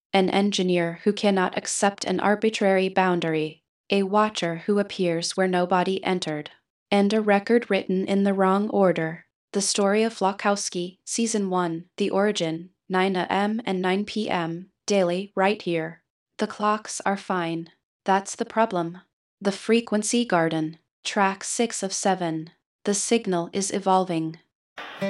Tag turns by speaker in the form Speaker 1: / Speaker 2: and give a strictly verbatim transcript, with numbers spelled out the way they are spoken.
Speaker 1: An engineer who cannot accept an arbitrary boundary, a watcher who appears where nobody entered, and a record written in the wrong order. The Story of Flakowski, Season one, The Origin, nine a m and nine p m, daily, right here. The clocks are fine. That's the problem. The Frequency Garden, Track six of seven. The signal is evolving.